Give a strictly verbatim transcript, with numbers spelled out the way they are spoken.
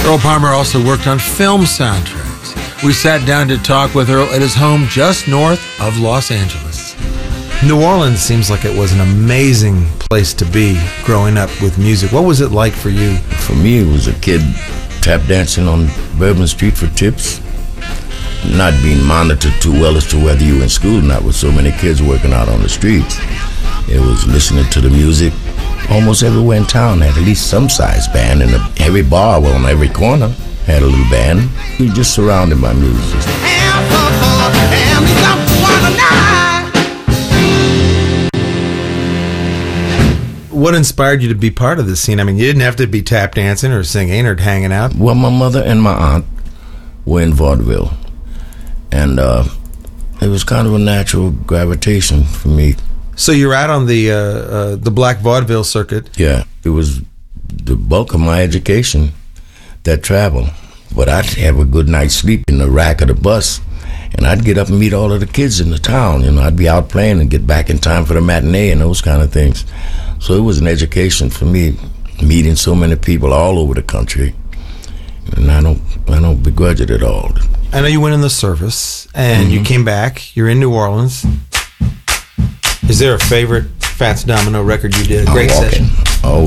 Earl Palmer also worked on film soundtracks. We sat down to talk with Earl at his home just north of Los Angeles. New Orleans seems like it was an amazing place to be growing up with music. What was it like for you? For me, it was a kid tap dancing on Bourbon Street for tips, not being monitored too well as to whether you were in school or not, with so many kids working out on the streets. It was listening to the music. Almost everywhere in town had at least some size band, and every bar on every corner had a little band. We were just surrounded by music. What inspired you to be part of this scene? I mean, you didn't have to be tap dancing or singing or hanging out. Well, my mother and my aunt were in vaudeville, and uh, it was kind of a natural gravitation for me. So you're out on the uh, uh, the black vaudeville circuit. Yeah, it was the bulk of my education, that travel. But I'd have a good night's sleep in the rack of the bus, and I'd get up and meet all of the kids in the town. You know, I'd be out playing and get back in time for the matinee and those kind of things. So it was an education for me, meeting so many people all over the country, and I don't, I don't begrudge it at all. I know you went in the service, and mm-hmm. you came back. You're in New Orleans. Is there a favorite Fats Domino record you did? A great I'm walking. session. Always.